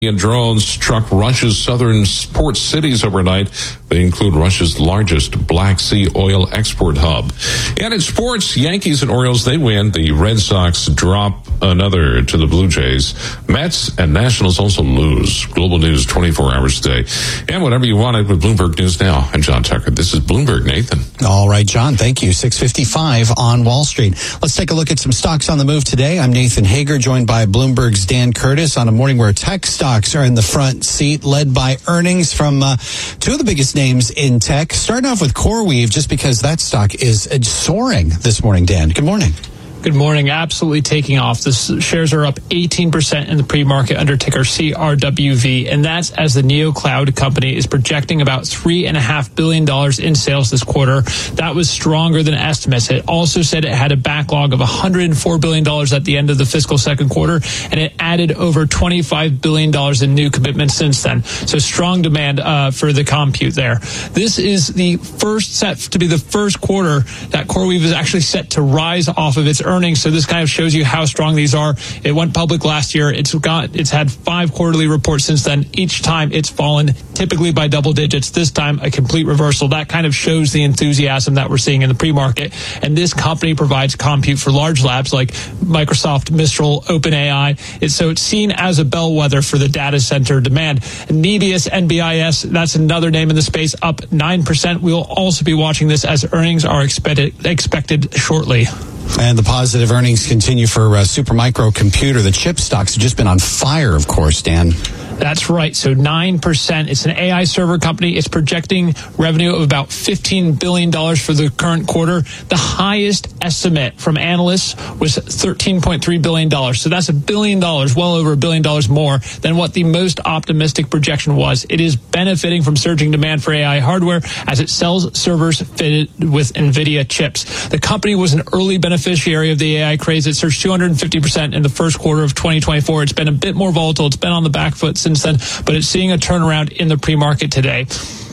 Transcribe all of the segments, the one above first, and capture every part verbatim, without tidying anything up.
And drones struck Russia's southern port cities overnight. They include Russia's largest Black Sea oil export hub. And in sports, Yankees and Orioles, they win. The Red Sox drop another to the Blue Jays. Mets and Nationals also lose. Global news twenty-four hours a day. And whatever you wanted with Bloomberg News Now. I'm John Tucker. This is Bloomberg, Nathan. All right, John, thank you. six fifty-five on Wall Street. Let's take a look at some stocks on the move today. I'm Nathan Hager, joined by Bloomberg's Dan Curtis on a morning where tech stocks are in the front seat, led by earnings from uh, two of the biggest names in tech. Starting off with CoreWeave, just because that stock is uh, soaring this morning. Dan, good morning. Good morning. Absolutely taking off. The shares are up eighteen percent in the pre-market under ticker C R W V, and that's as the NeoCloud company is projecting about three point five billion dollars in sales this quarter. That was stronger than estimates. It also said it had a backlog of one hundred four billion dollars at the end of the fiscal second quarter, and it added over twenty-five billion dollars in new commitments since then. So strong demand uh, for the compute there. This is the first set to be the first quarter that CoreWeave is actually set to rise off of its earnings, so this kind of shows you how strong these are. It went public last year. It's got it's had five quarterly reports since then. Each time it's fallen, typically by double digits. This time a complete reversal. That kind of shows the enthusiasm that we're seeing in the pre-market. And this company provides compute for large labs like Microsoft, Mistral, OpenAI. It's so it's seen as a bellwether for the data center demand. Nebius, N B I S, that's another name in the space, up nine percent. We'll also be watching this as earnings are expected expected shortly. And the positive earnings continue for uh, Supermicro Computer. The chip stocks have just been on fire, of course, Dan. That's right. So nine percent. It's an A I server company. It's projecting revenue of about fifteen billion dollars for the current quarter. The highest estimate from analysts was thirteen point three billion dollars. So that's a billion dollars, well over a billion dollars more than what the most optimistic projection was. It is benefiting from surging demand for A I hardware as it sells servers fitted with NVIDIA chips. The company was an early beneficiary of the A I craze. It surged two hundred fifty percent in the first quarter of twenty twenty-four. It's been a bit more volatile. It's been on the back foot since then, but it's seeing a turnaround in the pre-market today.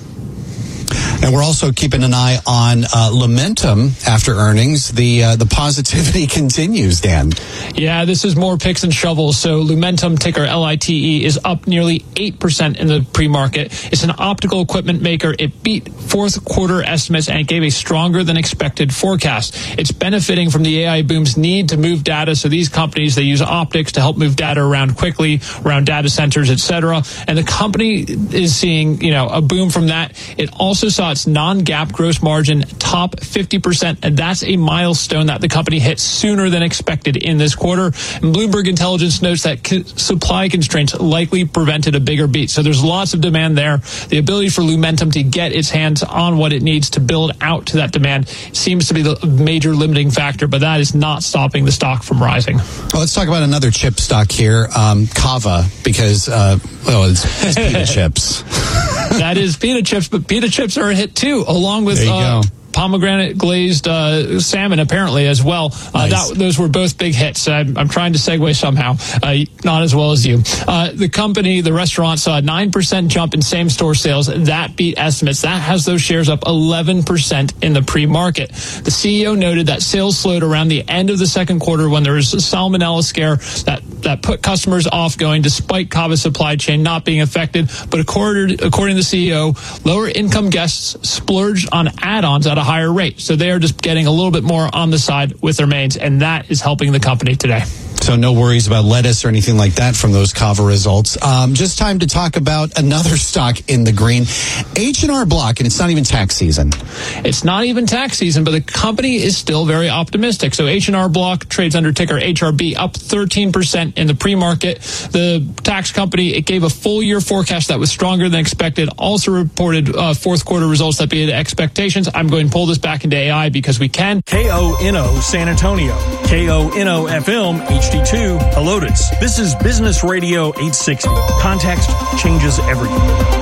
And we're also keeping an eye on uh, Lumentum after earnings. The uh, the positivity continues, Dan. Yeah, this is more picks and shovels. So Lumentum, ticker L I T E, is up nearly eight percent in the pre-market. It's an optical equipment maker. It beat fourth quarter estimates and it gave a stronger than expected forecast. It's benefiting from the A I boom's need to move data. So these companies, they use optics to help move data around quickly, around data centers, et cetera. And the company is seeing, you know, a boom from that. It also saw its non-GAAP gross margin top fifty percent, and that's a milestone that the company hit sooner than expected in this quarter. And Bloomberg Intelligence notes that co- supply constraints likely prevented a bigger beat. So there's lots of demand there. The ability for Lumentum to get its hands on what it needs to build out to that demand seems to be the major limiting factor, but that is not stopping the stock from rising. Well, let's talk about another chip stock here, um, Kava, because, uh, well, it's, it's pita chips. That is pita chips, but pita chips are a hit too, along with uh, pomegranate glazed uh, salmon apparently as well. Uh, nice. that, those were both big hits. I'm, I'm trying to segue somehow, uh, not as well as you. Uh, the company, the restaurant, saw a nine percent jump in same-store sales. That beat estimates. That has those shares up eleven percent in the pre-market. The C E O noted that sales slowed around the end of the second quarter when there was a salmonella scare that, that put customers off going despite Kava's supply chain not being affected. But according, according to the C E O, lower-income guests splurged on add-ons at a higher rate. So they are just getting a little bit more on the side with their mains, and that is helping the company today. So no worries about lettuce or anything like that from those Kava results. Um, just time to talk about another stock in the green, H and R Block, and it's not even tax season. It's not even tax season, but the company is still very optimistic. So H and R Block trades under ticker H R B, up thirteen percent in the pre-market. The tax company, it gave a full year forecast that was stronger than expected, also reported uh, fourth quarter results that beat expectations. I'm going to pull this back into A I because we can. K O N O San Antonio, K O N O F M H D two Helotes. This is Business Radio eight sixty. Context changes everything.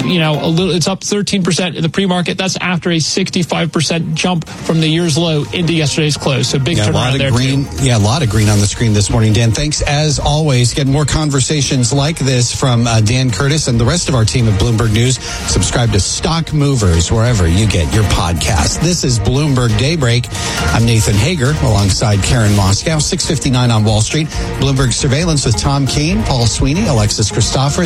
you know, a little, it's up thirteen percent in the pre-market. That's after a sixty-five percent jump from the year's low into yesterday's close. So big yeah, turnaround there green, too. Yeah, a lot of green on the screen this morning, Dan. Thanks as always. Get more conversations like this from uh, Dan Curtis and the rest of our team at Bloomberg News. Subscribe to Stock Movers wherever you get your podcast. This is Bloomberg Daybreak. I'm Nathan Hager alongside Karen Moscow. six fifty-nine on Wall Street. Bloomberg Surveillance with Tom Keene, Paul Sweeney, Alexis Christophorous.